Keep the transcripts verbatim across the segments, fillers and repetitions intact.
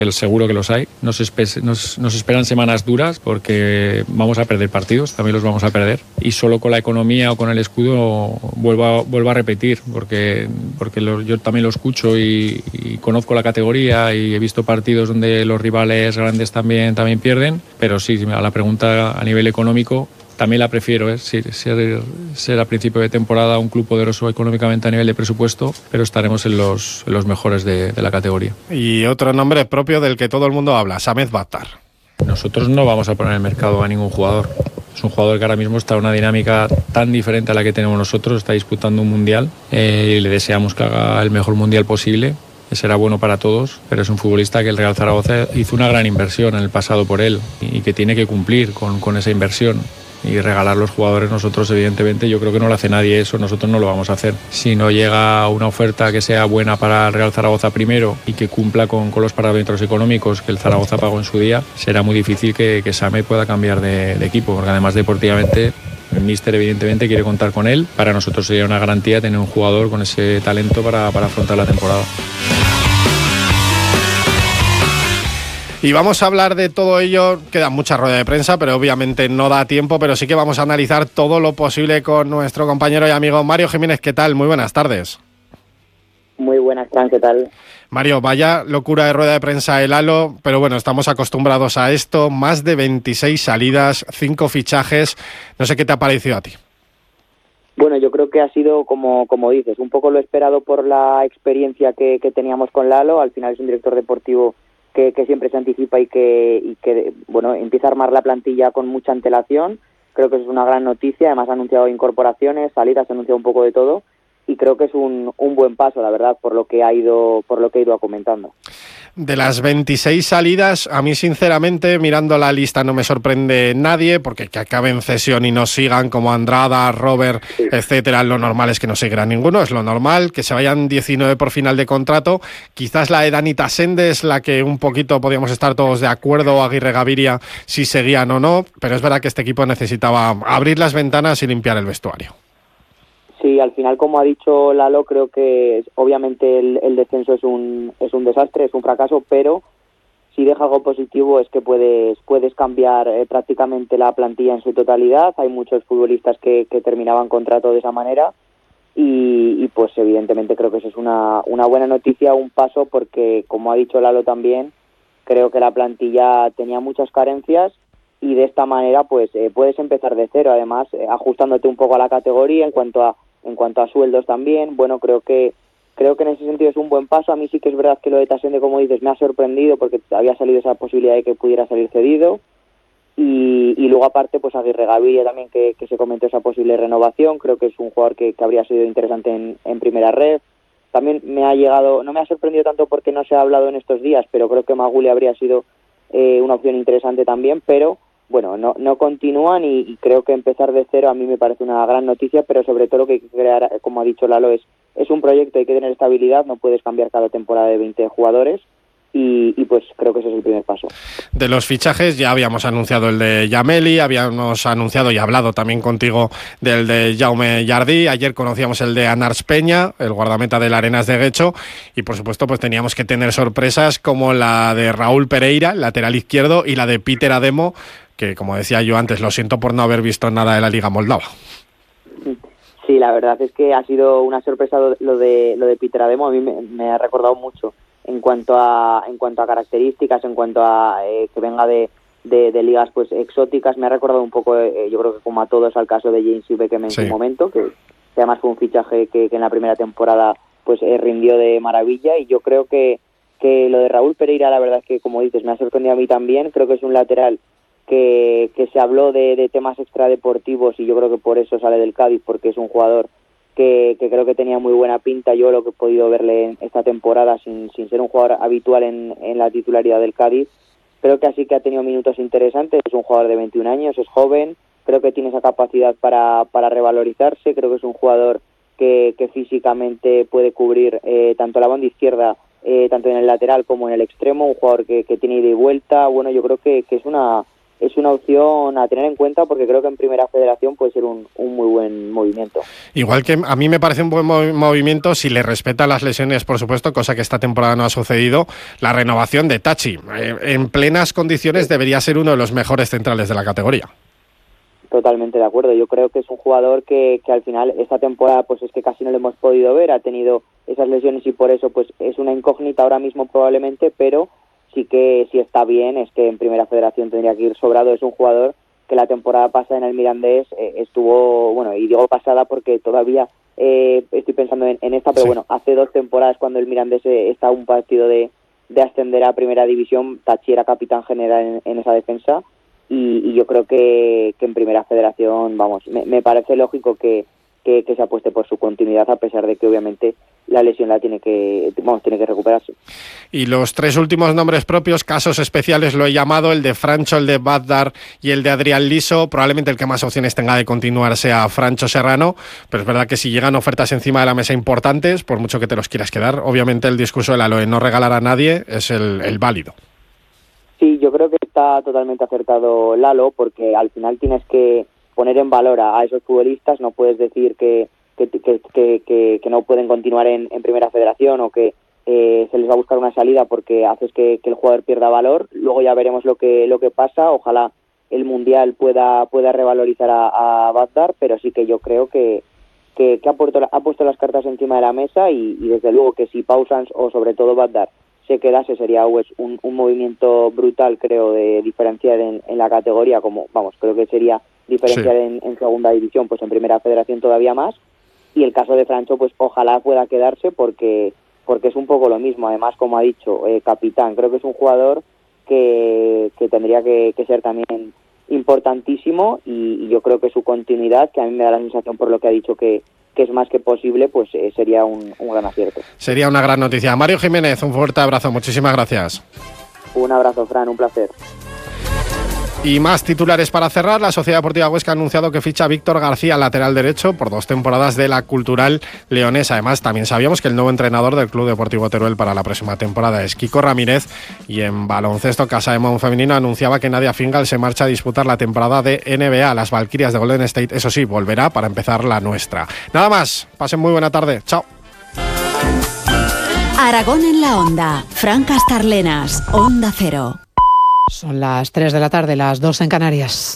El seguro que los hay. Nos, espe- nos, nos esperan semanas duras porque vamos a perder partidos, también los vamos a perder. Y solo con la economía o con el escudo vuelvo a, vuelvo a repetir, porque, porque lo, yo también lo escucho y, y conozco la categoría y he visto partidos donde los rivales grandes también, también pierden. Pero sí, a la pregunta a nivel económico, también la prefiero, ¿eh? ser, ser, ser a principio de temporada un club poderoso económicamente a nivel de presupuesto, pero estaremos en los, en los mejores de, de la categoría. Y otro nombre propio del que todo el mundo habla, Samed Battar. Nosotros no vamos a poner en el mercado a ningún jugador. Es un jugador que ahora mismo está en una dinámica tan diferente a la que tenemos nosotros, está disputando un mundial eh, y le deseamos que haga el mejor mundial posible. Que será bueno para todos, pero es un futbolista que el Real Zaragoza hizo una gran inversión en el pasado por él y que tiene que cumplir con, con esa inversión. Y regalar los jugadores, nosotros evidentemente, yo creo que no lo hace nadie eso, nosotros no lo vamos a hacer. Si no llega una oferta que sea buena para el Real Zaragoza primero y que cumpla con, con los parámetros económicos que el Zaragoza pagó en su día, será muy difícil que, que Same pueda cambiar de, de equipo, porque además deportivamente el míster evidentemente quiere contar con él. Para nosotros sería una garantía tener un jugador con ese talento para, para afrontar la temporada. Y vamos a hablar de todo ello, queda mucha rueda de prensa, pero obviamente no da tiempo, pero sí que vamos a analizar todo lo posible con nuestro compañero y amigo Mario Jiménez. ¿Qué tal? Muy buenas tardes. Muy buenas, Fran, ¿qué tal? Mario, vaya locura de rueda de prensa el Halo, pero bueno, estamos acostumbrados a esto, más de veintiséis salidas, cinco fichajes, no sé qué te ha parecido a ti. Bueno, yo creo que ha sido, como, como dices, un poco lo esperado por la experiencia que, que teníamos con Lalo. Al final es un director deportivo Que, que siempre se anticipa y que, y que bueno, empieza a armar la plantilla con mucha antelación. Creo que eso es una gran noticia. Además ha anunciado incorporaciones, salidas, ha anunciado un poco de todo y creo que es un, un buen paso, la verdad, por lo que ha ido por lo que ha ido comentando. De las veintiséis salidas, a mí sinceramente, mirando la lista no me sorprende nadie, porque que acaben cesión y no sigan como Andrada, Robert, sí. etcétera, lo normal es que no sigan ninguno, es lo normal, que se vayan diecinueve por final de contrato. Quizás la de Dani Tasende es la que un poquito podíamos estar todos de acuerdo, Aguirre Gaviria, si seguían o no, pero es verdad que este equipo necesitaba abrir las ventanas y limpiar el vestuario. Sí, al final, como ha dicho Lalo, creo que obviamente el, el descenso es un es un desastre, es un fracaso, pero si deja algo positivo es que puedes puedes cambiar eh, prácticamente la plantilla en su totalidad. Hay muchos futbolistas que, que terminaban contrato de esa manera y, y pues evidentemente creo que eso es una, una buena noticia, un paso, porque como ha dicho Lalo también, creo que la plantilla tenía muchas carencias y de esta manera pues eh, puedes empezar de cero, además eh, ajustándote un poco a la categoría en cuanto a En cuanto a sueldos también. Bueno, creo que creo que en ese sentido es un buen paso. A mí sí que es verdad que lo de Tasende, como dices, me ha sorprendido porque había salido esa posibilidad de que pudiera salir cedido. Y, y luego aparte, pues Aguirre Gaviria también, que, que se comentó esa posible renovación. Creo que es un jugador que, que habría sido interesante en, en primera red. También me ha llegado, no me ha sorprendido tanto porque no se ha hablado en estos días, pero creo que Maguli habría sido eh, una opción interesante también, pero bueno, no, no continúan y, y creo que empezar de cero a mí me parece una gran noticia, pero sobre todo lo que hay que crear, como ha dicho Lalo, es, es un proyecto, hay que tener estabilidad, no puedes cambiar cada temporada de veinte jugadores y, y pues creo que ese es el primer paso. De los fichajes ya habíamos anunciado el de Yameli, habíamos anunciado y hablado también contigo del de Jaume Jardí, ayer conocíamos el de Anars Peña, el guardameta del Arenas de Guecho, y por supuesto pues teníamos que tener sorpresas como la de Raúl Pereira, lateral izquierdo, y la de Peter Ademo, que como decía yo antes, lo siento por no haber visto nada de la Liga Moldava. Sí, la verdad es que ha sido una sorpresa lo de lo de Peter Ademo. A mí me, me ha recordado mucho en cuanto a en cuanto a características, en cuanto a eh, que venga de, de, de ligas pues exóticas. Me ha recordado un poco, eh, yo creo que como a todos, al caso de James Beckham en sí. su momento, que, que además fue un fichaje que, que en la primera temporada pues eh, rindió de maravilla. Y yo creo que, que lo de Raúl Pereira, la verdad es que, como dices, me ha sorprendido a mí también. Creo que es un lateral Que, que se habló de, de temas extradeportivos y yo creo que por eso sale del Cádiz, porque es un jugador que, que creo que tenía muy buena pinta. Yo lo que he podido verle en esta temporada sin, sin ser un jugador habitual en, en la titularidad del Cádiz, creo que así que ha tenido minutos interesantes. Es un jugador de veintiún años, es joven, creo que tiene esa capacidad para, para revalorizarse. Creo que es un jugador que, que físicamente puede cubrir eh, tanto la banda izquierda, eh, tanto en el lateral como en el extremo, un jugador que, que tiene ida y vuelta. Bueno, yo creo que, que es una es una opción a tener en cuenta, porque creo que en Primera Federación puede ser un, un muy buen movimiento. Igual que a mí me parece un buen mov- movimiento si le respeta las lesiones, por supuesto, cosa que esta temporada no ha sucedido, la renovación de Tachi. Eh, en plenas condiciones debería ser uno de los mejores centrales de la categoría. Totalmente de acuerdo. Yo creo que es un jugador que, que al final esta temporada pues es que casi no lo hemos podido ver, ha tenido esas lesiones y por eso pues es una incógnita ahora mismo probablemente, pero sí que si está bien, es que en Primera Federación tendría que ir sobrado. Es un jugador que la temporada pasada en el Mirandés eh, estuvo, bueno, y digo pasada porque todavía eh, estoy pensando en, en esta, pero sí. Bueno, hace dos temporadas cuando el Mirandés eh, está a un partido de, de ascender a Primera División, Tachi era capitán general en, en esa defensa y, y yo creo que, que en Primera Federación, vamos, me, me parece lógico que, que, que se apueste por su continuidad, a pesar de que obviamente la lesión la tiene que, vamos, tiene que recuperarse. Y los tres últimos nombres propios, casos especiales lo he llamado, el de Francho, el de Badar y el de Adrián Liso. Probablemente el que más opciones tenga de continuar sea Francho Serrano, pero es verdad que si llegan ofertas encima de la mesa importantes, por mucho que te los quieras quedar, obviamente el discurso de Lalo de no regalar a nadie es el, el válido. Sí, yo creo que está totalmente acertado Lalo, porque al final tienes que poner en valor a, a esos futbolistas, no puedes decir que Que, que, que, que no pueden continuar en, en Primera Federación o que eh, se les va a buscar una salida porque haces que, que el jugador pierda valor. Luego ya veremos lo que lo que pasa. Ojalá el Mundial pueda pueda revalorizar a, a Badar, pero sí que yo creo que, que, que ha, puesto, ha puesto las cartas encima de la mesa y, y desde luego que si Pausans o sobre todo Badar se quedase sería pues, un, un movimiento brutal, creo, de diferenciar en, en la categoría, como vamos, creo que sería diferenciar sí. en, en Segunda División, pues en Primera Federación todavía más. Y el caso de Francho, pues ojalá pueda quedarse porque porque es un poco lo mismo. Además, como ha dicho, eh, capitán, creo que es un jugador que, que tendría que, que ser también importantísimo y, y yo creo que su continuidad, que a mí me da la sensación por lo que ha dicho que, que es más que posible, pues eh, sería un, un gran acierto. Sería una gran noticia. Mario Jiménez, un fuerte abrazo, muchísimas gracias. Un abrazo, Fran, un placer. Y más titulares para cerrar. La Sociedad Deportiva Huesca ha anunciado que ficha a Víctor García, lateral derecho, por dos temporadas de la Cultural Leonesa. Además, también sabíamos que el nuevo entrenador del Club Deportivo Teruel para la próxima temporada es Kiko Ramírez. Y en baloncesto, Casa de Mon femenino anunciaba que Nadia Fingal se marcha a disputar la temporada de N B A. Las Valquirias de Golden State, eso sí, volverá para empezar la nuestra. Nada más, pasen muy buena tarde. Chao. Aragón en la Onda. Fran Castarlenas, Onda Cero. Son las tres de la tarde, las dos en Canarias.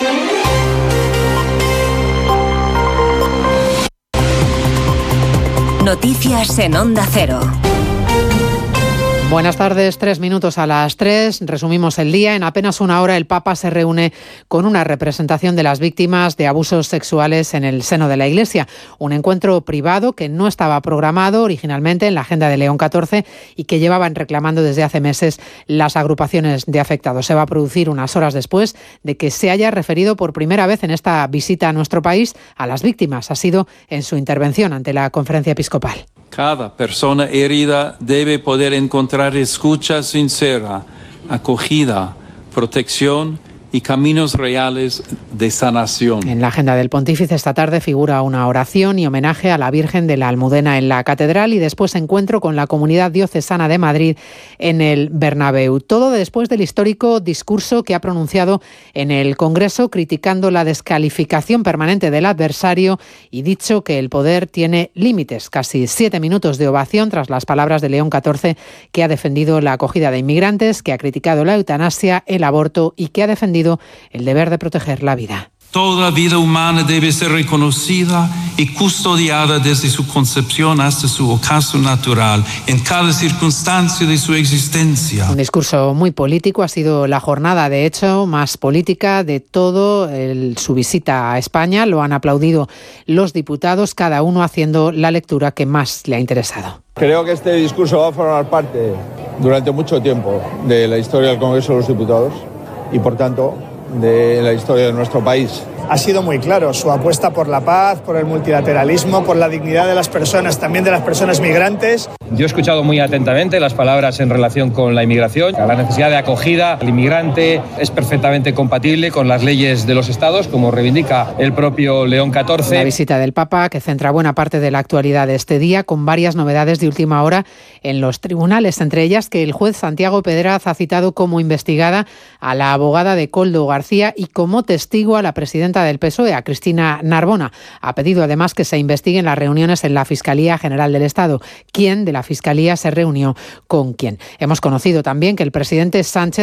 Noticias en Onda Cero. Buenas tardes, tres minutos a las tres. Resumimos el día. En apenas una hora el Papa se reúne con una representación de las víctimas de abusos sexuales en el seno de la Iglesia. Un encuentro privado que no estaba programado originalmente en la agenda de León catorce y que llevaban reclamando desde hace meses las agrupaciones de afectados. Se va a producir unas horas después de que se haya referido por primera vez en esta visita a nuestro país a las víctimas. Ha sido en su intervención ante la conferencia episcopal. Cada persona herida debe poder encontrar escucha sincera, acogida, protección y caminos reales de sanación. En la agenda del pontífice esta tarde figura una oración y homenaje a la Virgen de la Almudena en la Catedral y después encuentro con la Comunidad Diocesana de Madrid en el Bernabéu. Todo después del histórico discurso que ha pronunciado en el Congreso criticando la descalificación permanente del adversario y dicho que el poder tiene límites. Casi siete minutos de ovación tras las palabras de León catorce, que ha defendido la acogida de inmigrantes, que ha criticado la eutanasia, el aborto y que ha defendido el deber de proteger la vida. Toda vida humana debe ser reconocida y custodiada desde su concepción hasta su ocaso natural, en cada circunstancia de su existencia. Un discurso muy político, ha sido la jornada, de hecho, más política de todo el, su visita a España. Lo han aplaudido los diputados, cada uno haciendo la lectura que más le ha interesado. Creo que este discurso va a formar parte durante mucho tiempo de la historia del Congreso de los Diputados y, por tanto, de la historia de nuestro país. ha sido muy claro, su apuesta por la paz, por el multilateralismo, por la dignidad de las personas, también de las personas migrantes. Yo he escuchado muy atentamente las palabras en relación con la inmigración. La necesidad de acogida al inmigrante es perfectamente compatible con las leyes de los estados, como reivindica el propio León catorce. La visita del Papa, que centra buena parte de la actualidad de este día, con varias novedades de última hora en los tribunales, entre ellas que el juez Santiago Pedraz ha citado como investigada a la abogada de Koldo García y como testigo a la presidenta del P S O E, a Cristina Narbona. Ha pedido además que se investiguen las reuniones en la Fiscalía General del Estado. ¿Quién de la Fiscalía se reunió con quién? Hemos conocido también que el presidente Sánchez